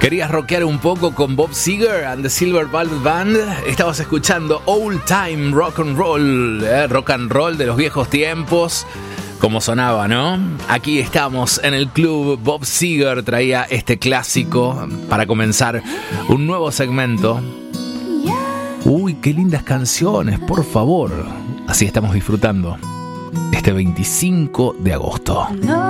¿Querías rockear un poco con Bob Seger and the Silver Velvet Band? Estabas escuchando Old Time Rock and Roll de los viejos tiempos, como sonaba, ¿no? Aquí estamos en el club. Bob Seger traía este clásico para comenzar un nuevo segmento. Uy, qué lindas canciones, por favor. Así estamos disfrutando este 25 de agosto.